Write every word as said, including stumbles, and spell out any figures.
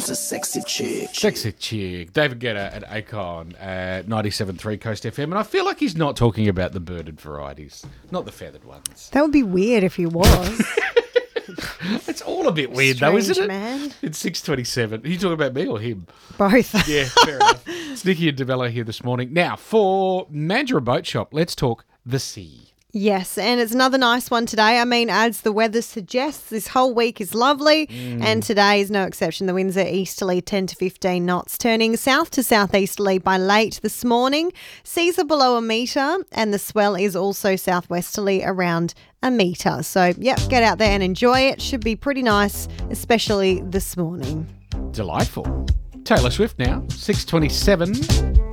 a sexy chick. Sexy chick. David Guetta at Akon at ninety-seven point three Coast F M. And I feel like he's not talking about the birded varieties, not the feathered ones. That would be weird if he was. It's all a bit weird, Strange, though, isn't it? Man. It's six twenty-seven. Are you talking about me or him? Both. Yeah, fair enough. It's Nikki and DeBello here this morning. Now, for Mandurah Boat Shop, let's talk the sea. Yes, and it's another nice one today. I mean, as the weather suggests, this whole week is lovely, Mm. and today is no exception. The winds are easterly ten to fifteen knots, turning south to southeasterly by late this morning. Seas are below a metre, and the swell is also southwesterly around a metre. So, yep, get out there and enjoy it. Should be pretty nice, especially this morning. Delightful. Taylor Swift now, six twenty-seven.